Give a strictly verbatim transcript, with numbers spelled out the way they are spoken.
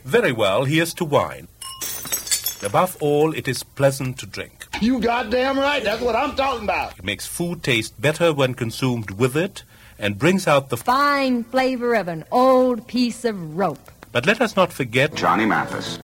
Very well, here's to wine. Above all, it is pleasant to drink. You goddamn right. That's what I'm talking about. It makes food taste better when consumed with it and brings out the fine flavor of an old piece of rope. But let us not forget Johnny Mathis.